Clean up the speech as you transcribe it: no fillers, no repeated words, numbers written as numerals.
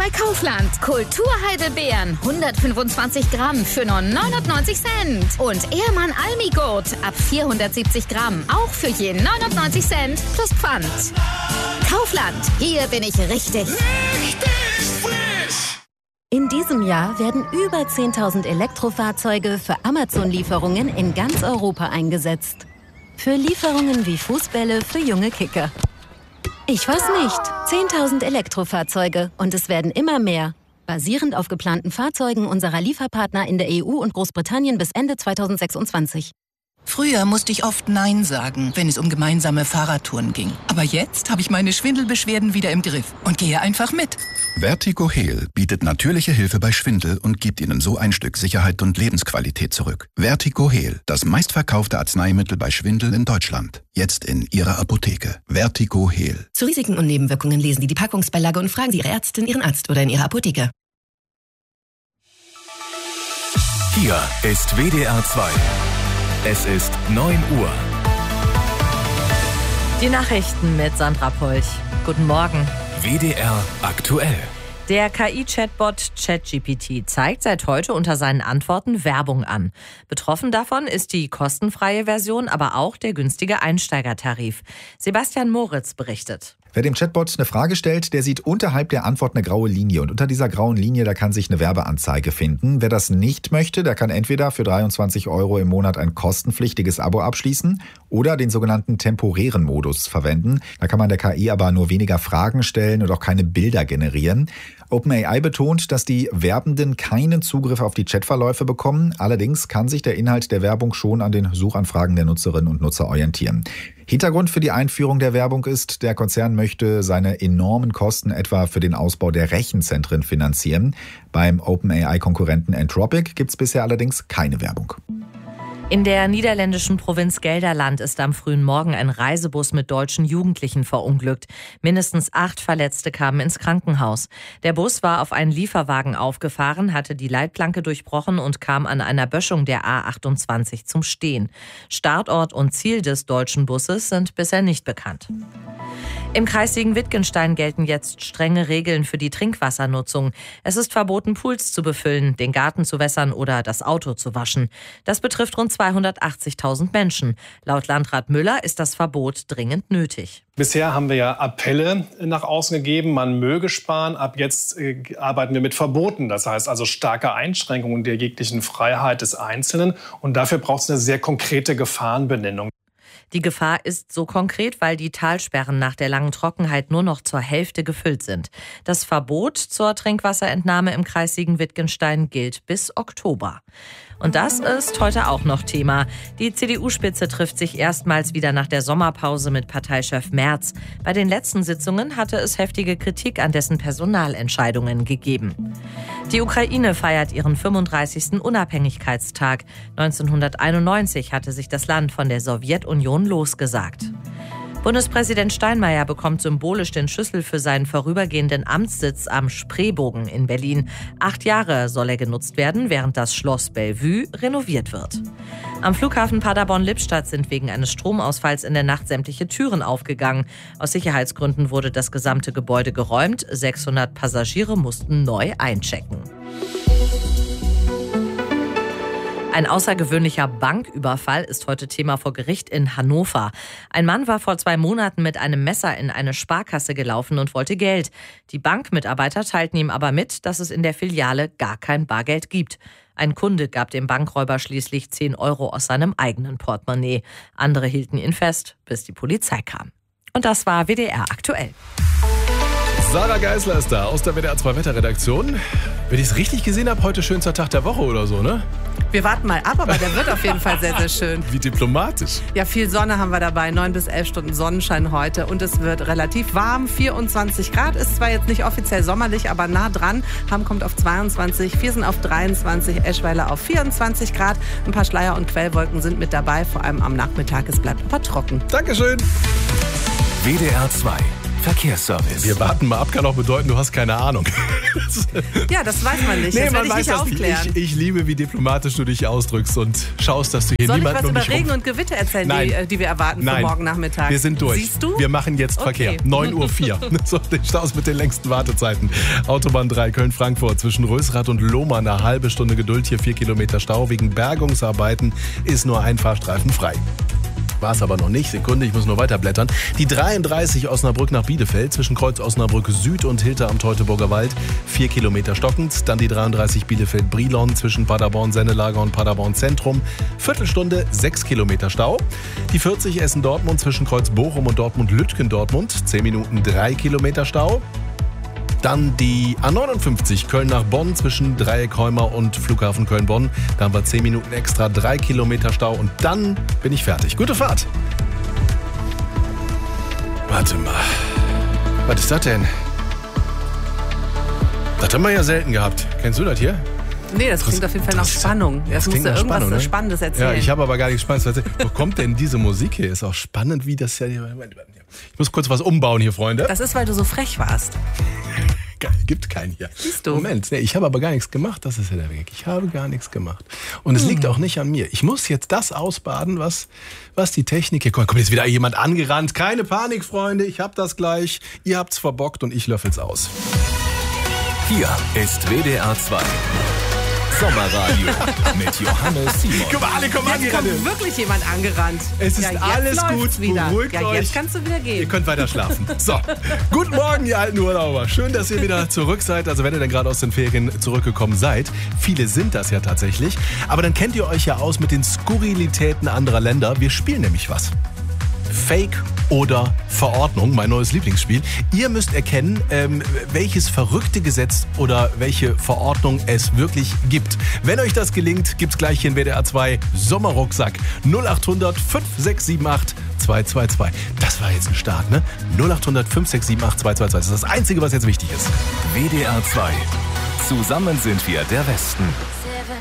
bei Kaufland. Kulturheidelbeeren 125 Gramm für nur 99 Cent. Und Ehrmann Almigurt ab 470 Gramm auch für je 99 Cent plus Pfand. Kaufland, hier bin ich richtig. Richtig frisch! In diesem Jahr werden über 10.000 Elektrofahrzeuge für Amazon-Lieferungen in ganz Europa eingesetzt. Für Lieferungen wie Fußbälle für junge Kicker. Ich weiß nicht. 10.000 Elektrofahrzeuge und es werden immer mehr. Basierend auf geplanten Fahrzeugen unserer Lieferpartner in der EU und Großbritannien bis Ende 2026. Früher musste ich oft Nein sagen, wenn es um gemeinsame Fahrradtouren ging. Aber jetzt habe ich meine Schwindelbeschwerden wieder im Griff und gehe einfach mit. Vertigo Heal bietet natürliche Hilfe bei Schwindel und gibt Ihnen so ein Stück Sicherheit und Lebensqualität zurück. Vertigo Heal, das meistverkaufte Arzneimittel bei Schwindel in Deutschland. Jetzt in Ihrer Apotheke. Vertigo Heal. Zu Risiken und Nebenwirkungen lesen Sie die Packungsbeilage und fragen Sie Ihre Ärztin, Ihren Arzt oder in Ihrer Apotheke. Hier ist WDR 2. Es ist 9 Uhr. Die Nachrichten mit Sandra Polch. Guten Morgen. WDR aktuell. Der KI-Chatbot ChatGPT zeigt seit heute unter seinen Antworten Werbung an. Betroffen davon ist die kostenfreie Version, aber auch der günstige Einsteigertarif. Sebastian Moritz berichtet. Wer dem Chatbot eine Frage stellt, der sieht unterhalb der Antwort eine graue Linie. Und unter dieser grauen Linie, da kann sich eine Werbeanzeige finden. Wer das nicht möchte, der kann entweder für 23 € im Monat ein kostenpflichtiges Abo abschließen oder den sogenannten temporären Modus verwenden. Da kann man der KI aber nur weniger Fragen stellen und auch keine Bilder generieren. OpenAI betont, dass die Werbenden keinen Zugriff auf die Chatverläufe bekommen. Allerdings kann sich der Inhalt der Werbung schon an den Suchanfragen der Nutzerinnen und Nutzer orientieren. Hintergrund für die Einführung der Werbung ist, der Konzern möchte seine enormen Kosten etwa für den Ausbau der Rechenzentren finanzieren. Beim OpenAI-Konkurrenten Anthropic gibt es bisher allerdings keine Werbung. In der niederländischen Provinz Gelderland ist am frühen Morgen ein Reisebus mit deutschen Jugendlichen verunglückt. Mindestens 8 Verletzte kamen ins Krankenhaus. Der Bus war auf einen Lieferwagen aufgefahren, hatte die Leitplanke durchbrochen und kam an einer Böschung der A28 zum Stehen. Startort und Ziel des deutschen Busses sind bisher nicht bekannt. Im Kreis Siegen-Wittgenstein gelten jetzt strenge Regeln für die Trinkwassernutzung. Es ist verboten, Pools zu befüllen, den Garten zu wässern oder das Auto zu waschen. Das betrifft rund 280.000 Menschen. Laut Landrat Müller ist das Verbot dringend nötig. Bisher haben wir ja Appelle nach außen gegeben, man möge sparen. Ab jetzt arbeiten wir mit Verboten. Das heißt also starke Einschränkungen der jeglichen Freiheit des Einzelnen. Und dafür braucht es eine sehr konkrete Gefahrenbenennung. Die Gefahr ist so konkret, weil die Talsperren nach der langen Trockenheit nur noch zur Hälfte gefüllt sind. Das Verbot zur Trinkwasserentnahme im Kreis Siegen-Wittgenstein gilt bis Oktober. Und das ist heute auch noch Thema. Die CDU-Spitze trifft sich erstmals wieder nach der Sommerpause mit Parteichef Merz. Bei den letzten Sitzungen hatte es heftige Kritik an dessen Personalentscheidungen gegeben. Die Ukraine feiert ihren 35. Unabhängigkeitstag. 1991 hatte sich das Land von der Sowjetunion losgesagt. Bundespräsident Steinmeier bekommt symbolisch den Schlüssel für seinen vorübergehenden Amtssitz am Spreebogen in Berlin. 8 Jahre soll er genutzt werden, während das Schloss Bellevue renoviert wird. Am Flughafen Paderborn-Lippstadt sind wegen eines Stromausfalls in der Nacht sämtliche Türen aufgegangen. Aus Sicherheitsgründen wurde das gesamte Gebäude geräumt. 600 Passagiere mussten neu einchecken. Ein außergewöhnlicher Banküberfall ist heute Thema vor Gericht in Hannover. Ein Mann war vor 2 Monaten mit einem Messer in eine Sparkasse gelaufen und wollte Geld. Die Bankmitarbeiter teilten ihm aber mit, dass es in der Filiale gar kein Bargeld gibt. Ein Kunde gab dem Bankräuber schließlich 10 € aus seinem eigenen Portemonnaie. Andere hielten ihn fest, bis die Polizei kam. Und das war WDR aktuell. Sarah Geisler ist da aus der WDR 2 Wetterredaktion. Wenn ich es richtig gesehen habe, heute schönster Tag der Woche oder so, ne? Wir warten mal ab, aber der wird auf jeden Fall sehr, sehr schön. Wie diplomatisch. Ja, viel Sonne haben wir dabei, 9 bis 11 Stunden Sonnenschein heute und es wird relativ warm, 24 Grad. Ist zwar jetzt nicht offiziell sommerlich, aber nah dran. Hamm kommt auf 22, Viersen auf 23, Eschweiler auf 24 Grad. Ein paar Schleier- und Quellwolken sind mit dabei, vor allem am Nachmittag. Es bleibt aber trocken. Dankeschön. WDR 2. Verkehrsservice. Wir warten mal ab, kann auch bedeuten, du hast keine Ahnung. Ja, das weiß man nicht. Nee, das man werde ich weiß nicht das aufklären. nicht. Ich liebe, wie diplomatisch du dich ausdrückst und schaust, dass du hier Soll ich niemanden was um über dich Regen rum... und Gewitter erzählen, Nein. die wir erwarten für morgen Nachmittag? Wir sind durch. Siehst du? Wir machen jetzt Verkehr. 9:04 Uhr. So, den Staus mit den längsten Wartezeiten. Autobahn 3 Köln-Frankfurt zwischen Rösrath und Lohmar. Eine halbe Stunde Geduld, hier 4 Kilometer Stau. Wegen Bergungsarbeiten ist nur ein Fahrstreifen frei. War es aber noch nicht. Sekunde, ich muss nur weiterblättern. Die 33 Osnabrück nach Bielefeld zwischen Kreuz Osnabrück Süd und Hilter am Teutoburger Wald. 4 Kilometer stockend. Dann die 33 Bielefeld-Brilon zwischen Paderborn-Sennelager und Paderborn-Zentrum. Viertelstunde 6 Kilometer Stau. Die 40 Essen-Dortmund zwischen Kreuz Bochum und Dortmund-Lütgendortmund. 10 Minuten 3 Kilometer Stau. Dann die A59 Köln nach Bonn zwischen Dreieck-Heumer und Flughafen Köln-Bonn. Da haben wir 10 Minuten extra, 3 Kilometer Stau und dann bin ich fertig. Gute Fahrt. Warte mal. Was ist das denn? Das haben wir ja selten gehabt. Kennst du das hier? Nee, das klingt auf jeden Fall nach Spannung. Jetzt musst du irgendwas Spannung, ne? Spannendes erzählen. Ja, ich habe aber gar nichts Spannendes erzählt. Wo kommt denn diese Musik hier? Ist auch spannend, wie das ja... Ich muss kurz was umbauen hier, Freunde. Das ist, weil du so frech warst. Gibt keinen hier. Siehst du? Moment, nee, ich habe aber gar nichts gemacht. Das ist ja der Weg. Ich habe gar nichts gemacht. Und es liegt auch nicht an mir. Ich muss jetzt das ausbaden, was die Technik... Hier kommt jetzt wieder jemand angerannt. Keine Panik, Freunde. Ich hab das gleich. Ihr habt's verbockt und ich löffel's aus. Hier ist WDR 2. Sommerradio mit Johannes Simon. Guck mal, alle kommen Jetzt angerannt. kommt wirklich jemand angerannt. Es ist alles gut, wieder. beruhigt Ja, euch. jetzt kannst du wieder gehen. Ihr könnt weiter schlafen. So, guten Morgen, ihr alten Urlauber. Schön, dass ihr wieder zurück seid. Also wenn ihr dann gerade aus den Ferien zurückgekommen seid. Viele sind das ja tatsächlich. Aber dann kennt ihr euch ja aus mit den Skurrilitäten anderer Länder. Wir spielen nämlich was. Fake oder Verordnung, mein neues Lieblingsspiel. Ihr müsst erkennen, welches verrückte Gesetz oder welche Verordnung es wirklich gibt. Wenn euch das gelingt, gibt's gleich hier in WDR 2 Sommerrucksack 0800 5678 222. Das war jetzt ein Start, ne? 0800 5678 222. Das ist das Einzige, was jetzt wichtig ist. WDR 2. Zusammen sind wir der Westen.